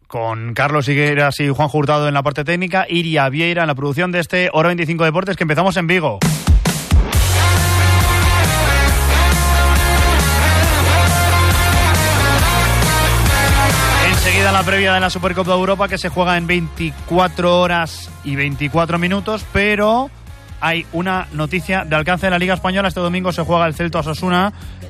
con Carlos Higueras y Juan Hurtado en la parte técnica, Iria Vieira en la producción de este Hora 25 Deportes, que empezamos en Vigo. Enseguida la previa de la Supercopa de Europa, que se juega en 24 horas y 24 minutos, pero hay una noticia de alcance de la Liga Española. Este domingo se juega el Celta Osasuna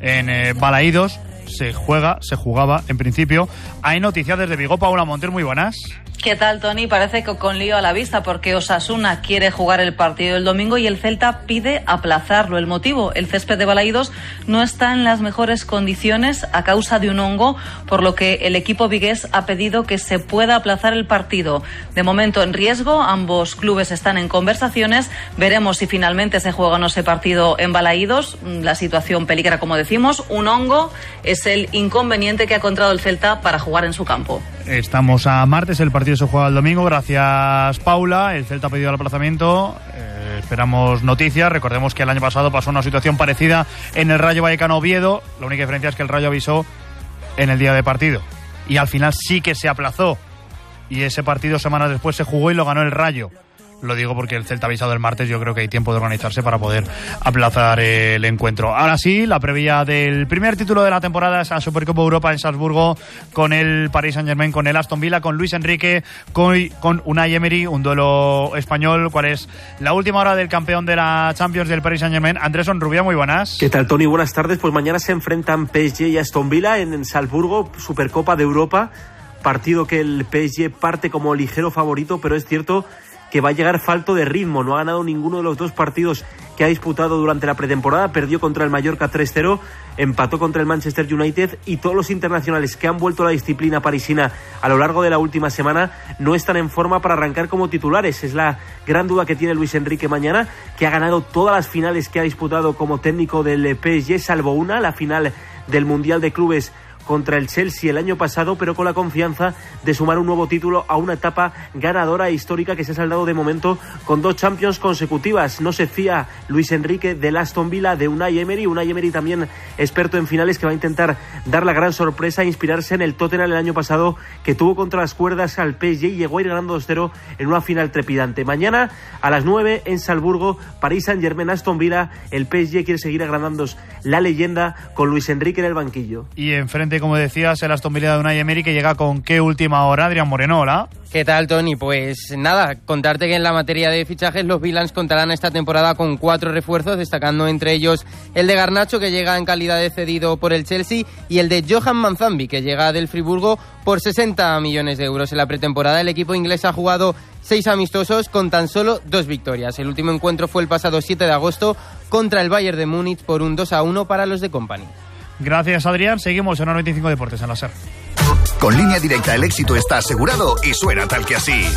en Balaídos. Se jugaba en principio. Hay noticias desde Vigo. Paula Monter, muy buenas. ¿Qué tal, Tony? Parece que con lío a la vista, porque Osasuna quiere jugar el partido el domingo y el Celta pide aplazarlo. El motivo: el césped de Balaídos no está en las mejores condiciones a causa de un hongo, por lo que el equipo vigués ha pedido que se pueda aplazar el partido. De momento en riesgo, ambos clubes están en conversaciones. Veremos si finalmente se juega o no ese partido en Balaídos. La situación peligra, como decimos. Un hongo es el inconveniente que ha encontrado el Celta para jugar en su campo. Estamos a martes, el partido se juega el domingo. Gracias, Paula. El Celta ha pedido el aplazamiento. Esperamos noticias. Recordemos que el año pasado pasó una situación parecida en el Rayo Vallecano Oviedo. La única diferencia es que el Rayo avisó en el día de partido y al final sí que se aplazó, y ese partido semanas después se jugó y lo ganó el Rayo. Lo digo porque el Celta ha avisado el martes. Yo creo que hay tiempo de organizarse para poder aplazar el encuentro. Ahora sí, la previa del primer título de la temporada es la Supercopa Europa en Salzburgo, con el Paris Saint-Germain, con el Aston Villa, con Luis Enrique, con Unai Emery, un duelo español. ¿Cuál es la última hora del campeón de la Champions del Paris Saint-Germain? Andrés Onrubia, muy buenas. ¿Qué tal, Tony? Buenas tardes. Pues mañana se enfrentan PSG y Aston Villa en Salzburgo, Supercopa de Europa. Partido que el PSG parte como ligero favorito, pero es cierto que va a llegar falto de ritmo. No ha ganado ninguno de los dos partidos que ha disputado durante la pretemporada. Perdió contra el Mallorca 3-0, empató contra el Manchester United, y todos los internacionales que han vuelto a la disciplina parisina a lo largo de la última semana no están en forma para arrancar como titulares. Es la gran duda que tiene Luis Enrique mañana, que ha ganado todas las finales que ha disputado como técnico del PSG, salvo una, la final del Mundial de Clubes contra el Chelsea el año pasado, pero con la confianza de sumar un nuevo título a una etapa ganadora e histórica que se ha saldado de momento con 2 Champions consecutivas. No se fía Luis Enrique del Aston Villa, de Unai Emery también experto en finales, que va a intentar dar la gran sorpresa e inspirarse en el Tottenham el año pasado, que tuvo contra las cuerdas al PSG y llegó a ir ganando 2-0 en una final trepidante. Mañana a las 9 en Salzburgo, Paris Saint-Germain, Aston Villa. El PSG quiere seguir agrandando la leyenda con Luis Enrique en el banquillo. Y enfrente, como decías, el Aston Villa de Unai Emery, que llega con qué última hora. Adrián Moreno, hola. ¿Qué tal, Tony? Pues nada, contarte que en la materia de fichajes los Villans contarán esta temporada con 4 refuerzos, destacando entre ellos el de Garnacho, que llega en calidad de cedido por el Chelsea, y el de Johan Manzambi, que llega del Friburgo por 60 millones de euros. En la pretemporada el equipo inglés ha jugado 6 amistosos con tan solo 2 victorias. El último encuentro fue el pasado 7 de agosto contra el Bayern de Múnich por un 2-1 para los de Company. Gracias, Adrián. Seguimos en 95 Deportes en la SER. Con Línea Directa el éxito está asegurado y suena tal que así.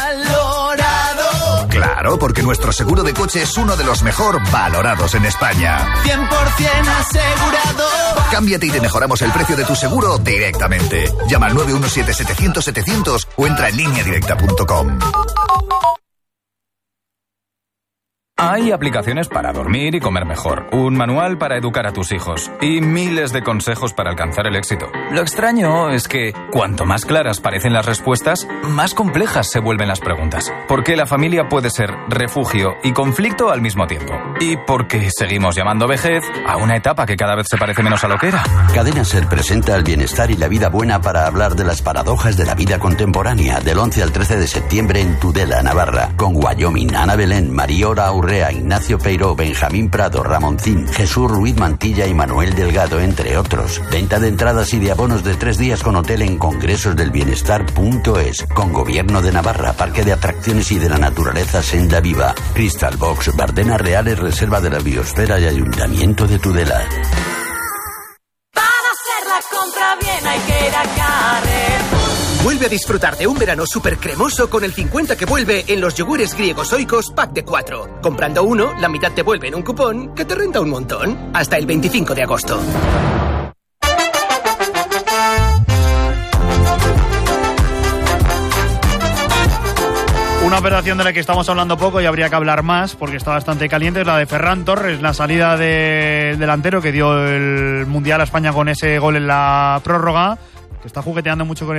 ¡Valorado! Claro, porque nuestro seguro de coche es uno de los mejor valorados en España. 100% asegurado. Cámbiate y te mejoramos el precio de tu seguro directamente. Llama al 917-700-700 o entra en lineadirecta.com. Hay aplicaciones para dormir y comer mejor, un manual para educar a tus hijos y miles de consejos para alcanzar el éxito. Lo extraño es que cuanto más claras parecen las respuestas, más complejas se vuelven las preguntas. Porque la familia puede ser refugio y conflicto al mismo tiempo. Y porque seguimos llamando vejez a una etapa que cada vez se parece menos a lo que era. Cadena SER presenta el bienestar y la vida buena para hablar de las paradojas de la vida contemporánea, del 11 al 13 de septiembre en Tudela, Navarra, con Wyoming, Ana Belén, Mariora Aurrea, Ignacio Peiró, Benjamín Prado, Ramoncín, Jesús Ruiz Mantilla y Manuel Delgado, entre otros. Venta de entradas y de abonos de 3 días con hotel en congresosdelbienestar.es, con Gobierno de Navarra, Parque de Atracciones y de la Naturaleza Senda Viva, Crystal Box, Bardenas Reales, Reserva de la Biosfera y Ayuntamiento de Tudela. Para hacer la compra bien hay que ir a Carrefour. Vuelve a disfrutar de un verano súper cremoso con el 50 que vuelve en los yogures griegos Oikos pack de 4. Comprando uno, la mitad te vuelve en un cupón que te renta un montón. Hasta el 25 de agosto. Una operación de la que estamos hablando poco y habría que hablar más porque está bastante caliente, es la de Ferran Torres, la salida del delantero que dio el Mundial a España con ese gol en la prórroga, que está jugueteando mucho con